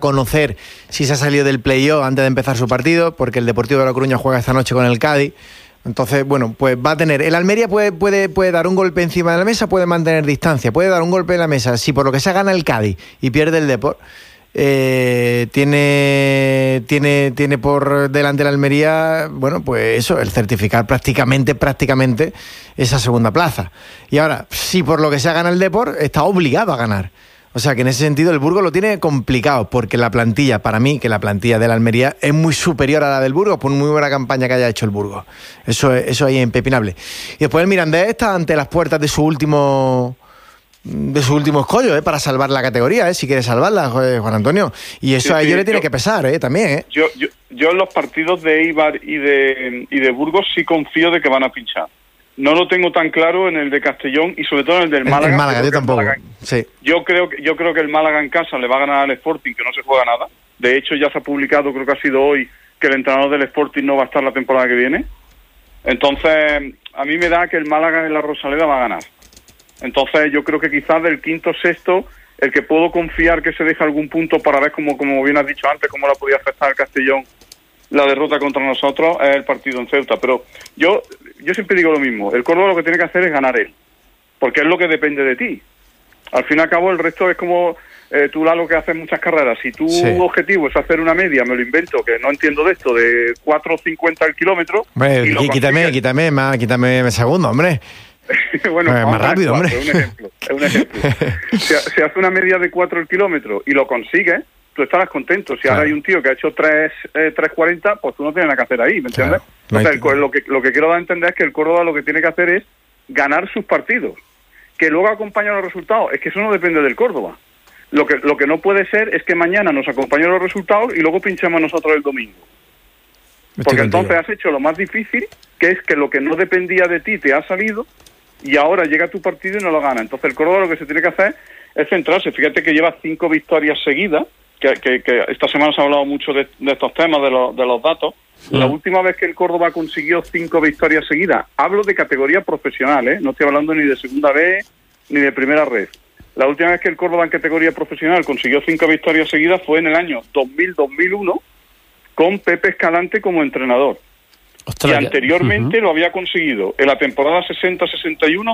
conocer si se ha salido del playoff antes de empezar su partido, porque el Deportivo de La Coruña juega esta noche con el Cádiz. Entonces, bueno, pues va a tener... El Almería puede dar un golpe encima de la mesa, puede mantener distancia, puede dar un golpe en la mesa. Si por lo que sea gana el Cádiz y pierde el Depor, tiene por delante la Almería, bueno, pues eso, el certificar prácticamente esa segunda plaza. Y ahora, si por lo que sea gana el Depor, está obligado a ganar. O sea que en ese sentido el Burgos lo tiene complicado, porque la plantilla, para mí, que la plantilla de la Almería es muy superior a la del Burgos, por muy buena campaña que haya hecho el Burgos. Eso ahí es impepinable. Y después el Mirandés está ante las puertas de su último escollo, para salvar la categoría, si quiere salvarla, Juan Antonio. Y eso a ellos le tiene que pesar, también. Yo en los partidos de Eibar y de Burgos sí confío de que van a pinchar. No lo tengo tan claro en el de Castellón y sobre todo en el del Málaga. El Málaga, yo tampoco. Sí. Yo creo que el Málaga en casa le va a ganar al Sporting, que no se juega nada. De hecho, ya se ha publicado, creo que ha sido hoy, que el entrenador del Sporting no va a estar la temporada que viene. Entonces, a mí me da que el Málaga en la Rosaleda va a ganar. Entonces, yo creo que quizás del quinto sexto, el que puedo confiar que se deje algún punto para ver, como bien has dicho antes, cómo la podía afectar al Castellón la derrota contra nosotros, es el partido en Ceuta. Pero yo siempre digo lo mismo, el Córdoba lo que tiene que hacer es ganar él, porque es lo que depende de ti. Al fin y al cabo el resto es como tú, Lalo, que haces muchas carreras. Si tu objetivo es hacer una media, me lo invento, que no entiendo de esto, de 4.50 el kilómetro... Quítame segundo, hombre. Bueno, más rápido, hombre. Es un ejemplo. Si hace una media de 4 el kilómetro y lo consigues, tú estarás contento. Si ahora hay un tío que ha hecho 3.40, pues tú no tienes nada que hacer ahí, ¿me entiendes? Claro. O sea, lo que quiero dar a entender es que el Córdoba lo que tiene que hacer es ganar sus partidos. Que luego acompañen los resultados, es que eso no depende del Córdoba. Lo que no puede ser es que mañana nos acompañen los resultados y luego pinchemos nosotros el domingo. Porque entonces has hecho lo más difícil, que es que lo que no dependía de ti te ha salido y ahora llega tu partido y no lo gana. Entonces el Córdoba lo que se tiene que hacer es centrarse. Fíjate que lleva 5 victorias seguidas, que esta semana se ha hablado mucho de estos temas, de los datos. La última vez que el Córdoba consiguió 5 victorias seguidas, hablo de categoría profesional, no estoy hablando ni de segunda B ni de primera red. La última vez que el Córdoba en categoría profesional consiguió 5 victorias seguidas fue en el año 2000-2001, con Pepe Escalante como entrenador. Ostras, y anteriormente lo había conseguido en la temporada 60-61,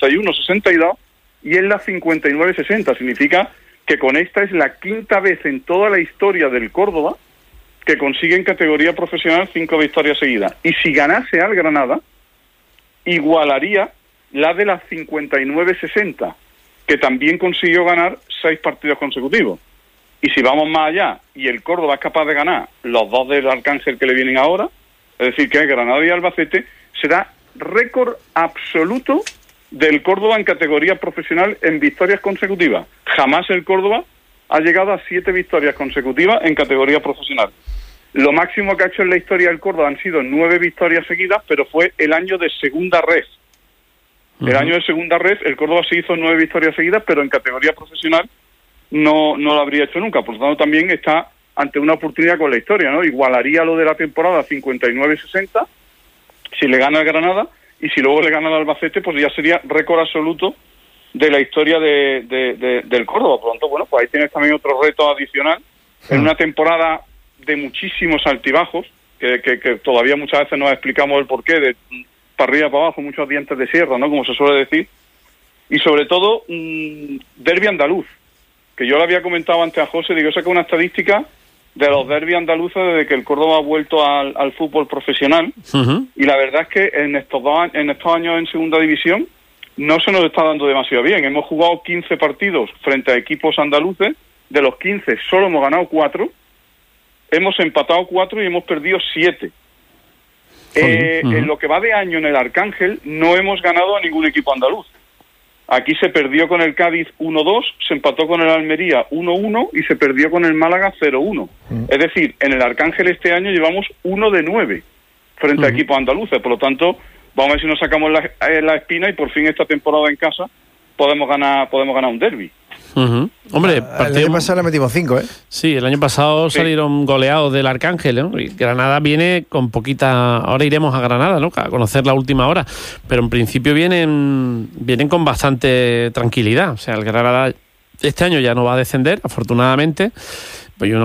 61-62 y en la 59-60. Significa que con esta es la 5ª vez en toda la historia del Córdoba que consigue en categoría profesional 5 victorias seguidas. Y si ganase al Granada, igualaría la de la 59-60, que también consiguió ganar 6 partidos consecutivos. Y si vamos más allá, y el Córdoba es capaz de ganar los 2 del Arcángel que le vienen ahora, es decir, que es Granada y Albacete, será récord absoluto del Córdoba en categoría profesional en victorias consecutivas. Jamás el Córdoba ha llegado a 7 victorias consecutivas en categoría profesional. Lo máximo que ha hecho en la historia del Córdoba han sido 9 victorias seguidas, pero fue el año de segunda red. El año de segunda red, el Córdoba se hizo 9 victorias seguidas, pero en categoría profesional no lo habría hecho nunca. Por lo tanto, también está ante una oportunidad con la historia, ¿no? Igualaría lo de la temporada 59-60 si le gana el Granada, y si luego le gana el Albacete, pues ya sería récord absoluto de la historia del Córdoba. Por lo tanto, bueno, pues ahí tienes también otro reto adicional en una temporada de muchísimos altibajos, que todavía muchas veces nos explicamos el porqué, de para arriba, para abajo, muchos dientes de sierra, ¿no? Como se suele decir. Y sobre todo, derbi andaluz, que yo le había comentado antes a José, digo, saca una estadística de los derbis andaluces desde que el Córdoba ha vuelto al fútbol profesional, y la verdad es que en estos años en segunda división no se nos está dando demasiado bien. Hemos jugado 15 partidos frente a equipos andaluces, de los 15 solo hemos ganado 4, hemos empatado 4 y hemos perdido 7. En lo que va de año en el Arcángel no hemos ganado a ningún equipo andaluz. Aquí se perdió con el Cádiz 1-2, se empató con el Almería 1-1 y se perdió con el Málaga 0-1. Es decir, en el Arcángel este año llevamos 1 de 9 frente a equipos andaluces. Por lo tanto, vamos a ver si nos sacamos la espina y por fin esta temporada en casa podemos ganar un derbi. Hombre, el año pasado le metimos 5, ¿eh? Sí, el año pasado salieron goleados del Arcángel, ¿no? Y Granada viene con poquita... Ahora iremos a Granada, ¿no? A conocer la última hora. Pero en principio vienen con bastante tranquilidad. O sea, el Granada este año ya no va a descender, afortunadamente. pues